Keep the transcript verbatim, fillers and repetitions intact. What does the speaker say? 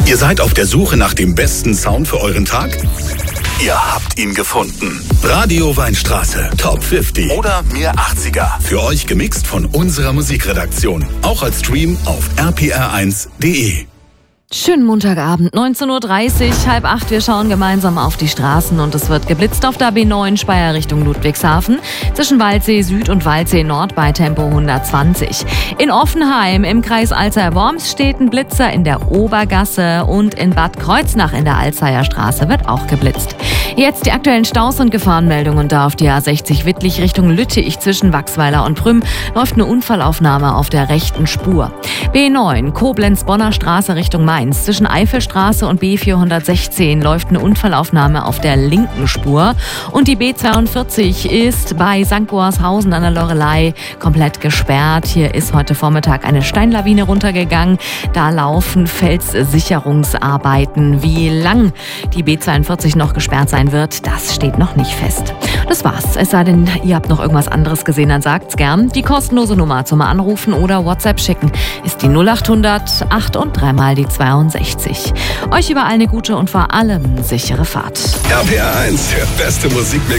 Ihr seid auf der Suche nach dem besten Sound für euren Tag? Ihr habt ihn gefunden. Radio Weinstraße Top fünfzig oder Mir achtziger. Für euch gemixt von unserer Musikredaktion. Auch als Stream auf r p r eins punkt d e. Schönen Montagabend, neunzehn Uhr dreißig, halb acht. Wir schauen gemeinsam auf die Straßen und es wird geblitzt auf der B neun Speyer Richtung Ludwigshafen. Zwischen Waldsee Süd und Waldsee Nord bei Tempo hundertzwanzig. In Offenheim im Kreis Alzey-Worms steht ein Blitzer in der Obergasse und in Bad Kreuznach in der Alzeyer Straße wird auch geblitzt. Jetzt die aktuellen Staus und Gefahrenmeldungen da auf die A sechzig Wittlich Richtung Lüttich zwischen Wachsweiler und Prüm läuft eine Unfallaufnahme auf der rechten Spur. B neun Koblenz-Bonner Straße Richtung Mainz. Zwischen Eifelstraße und B vierhundertsechzehn läuft eine Unfallaufnahme auf der linken Spur. Und die B zweiundvierzig ist bei Sankt Goarshausen an der Loreley komplett gesperrt. Hier ist heute Vormittag eine Steinlawine runtergegangen. Da laufen Felssicherungsarbeiten. Wie lang die B zweiundvierzig noch gesperrt sein wird, das steht noch nicht fest. Das war's. Es sei denn, ihr habt noch irgendwas anderes gesehen, dann sagt's gern. Die kostenlose Nummer zum Anrufen oder WhatsApp schicken ist die null achthundert acht und dreimal die zweiundsechzig. Euch überall eine gute und vor allem sichere Fahrt. R P R eins, der beste Musikmix.